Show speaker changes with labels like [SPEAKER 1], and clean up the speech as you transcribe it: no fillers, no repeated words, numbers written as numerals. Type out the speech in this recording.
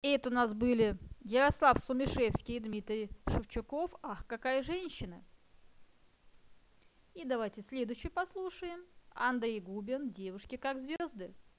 [SPEAKER 1] Это у нас были Ярослав Сумишевский и Дмитрий Шевчуков. Ах, какая женщина! И давайте следующий послушаем. Андрей Губин «Девушки как звезды».